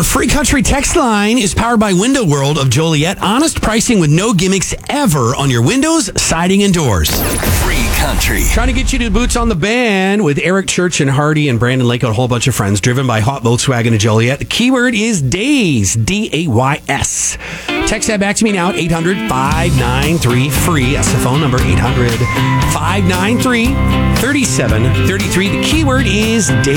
Free Country text line is powered by Window World of Joliet. Honest pricing with no gimmicks ever on your windows, siding, and doors. Free Country. Trying to get you to Boots on the Band with Eric Church and Hardy and Brandon Lake, a whole bunch of friends, driven by Hot Volkswagen of Joliet. The keyword is days, D-A-Y-S. Text that back to me now at 800-593-FREE. That's the phone number, 800-593-3733. The keyword is days.